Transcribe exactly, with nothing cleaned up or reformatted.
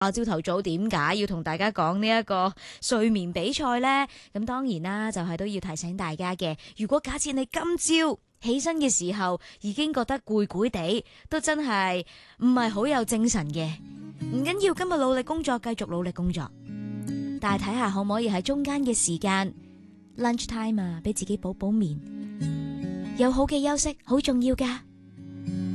啊，朝頭早點解要同大家講呢一個睡眠比賽呢？咁當然啦，就係都要提醒大家嘅。如果假設你今朝起身嘅時候已經覺得攰攰地，都真係唔係好有精神嘅，唔緊要，今日努力工作，繼續努力工作。但係睇下可唔可以喺中間嘅時間 lunch time 啊，俾自己補補眠，有好嘅休息好重要㗎。